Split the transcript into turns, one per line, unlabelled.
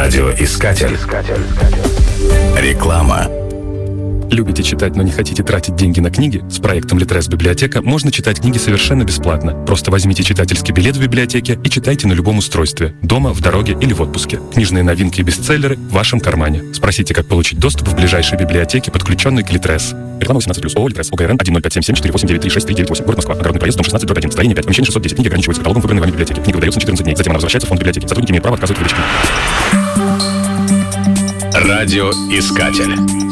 Радиоискатель. Реклама.
Любите читать, но не хотите тратить деньги на книги? С проектом Литрес Библиотека можно читать книги совершенно бесплатно. Просто возьмите читательский билет в библиотеке и читайте на любом устройстве. Дома, в дороге или в отпуске. Книжные новинки и бестселлеры в вашем кармане. Спросите, как получить доступ в ближайшей библиотеке, подключенной к Литрес. Реклама 18+. ООО «Литрес». ОГРН 1057748936398. Город Москва. Народный проезд, дом 16, дробь 1. Строение 5. Помещение 610. Книги ограничиваются каталогом выбранной вами библиотеки. Книга выдается на 14 дней. Затем она возвращается в фонд библиотеки. Сотрудники имеют право отказывать в выдаче книг.
Радиоискатель.